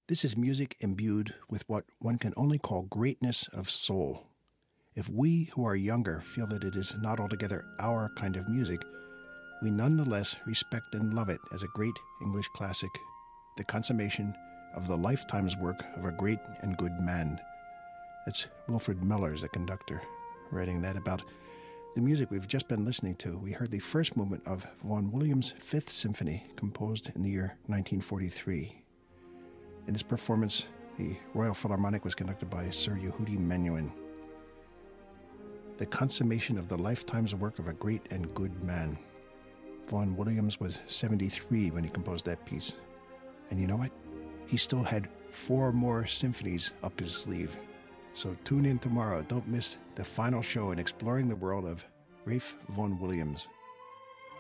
This is music imbued with what one can only call greatness of soul. If we who are younger feel that it is not altogether our kind of music, we nonetheless respect and love it as a great English classic, the consummation of the lifetime's work of a great and good man. That's Wilfrid Mellors, the conductor, writing that about the music we've just been listening to. We heard the first movement of Vaughan Williams' Fifth Symphony, composed in the year 1943. In this performance, the Royal Philharmonic was conducted by Sir Yehudi Menuhin. The consummation of the lifetime's work of a great and good man. Vaughan Williams was 73 when he composed that piece. And you know what? He still had 4 more symphonies up his sleeve. So tune in tomorrow. Don't miss the final show in exploring the world of Ralph Vaughan Williams.